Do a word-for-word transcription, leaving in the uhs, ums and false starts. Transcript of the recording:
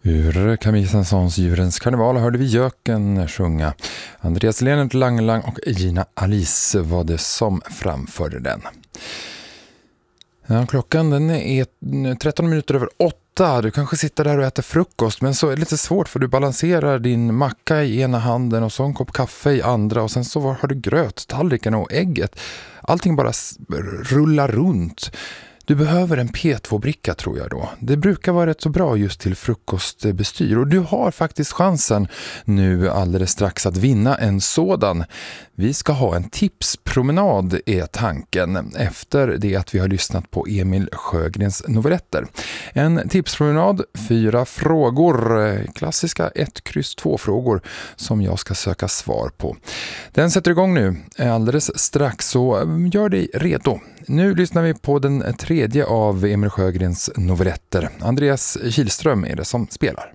Ur Camille Saint-Saëns Djurens karneval hörde vi Jöken sjunga. Andreas Lenert Langlang och Gina Alice var det som framförde den. Ja, klockan den är tretton minuter över åtta. Du kanske sitter där och äter frukost, men så är det lite svårt för du balanserar din macka i ena handen och så en kopp kaffe i andra och sen så har du gröt, tallriken och ägget. Allting bara rullar runt. Du behöver en P två-bricka tror jag då. Det brukar vara rätt så bra just till frukostbestyr och du har faktiskt chansen nu alldeles strax att vinna en sådan. Vi ska ha en tipspromenad är tanken efter det att vi har lyssnat på Emil Sjögrens novelletter. En tipspromenad, fyra frågor, klassiska ett kryss två frågor som jag ska söka svar på. Den sätter igång nu alldeles strax så gör dig redo. Nu lyssnar vi på den tredje av Emil Sjögrens novelletter. Andreas Kihlström är det som spelar.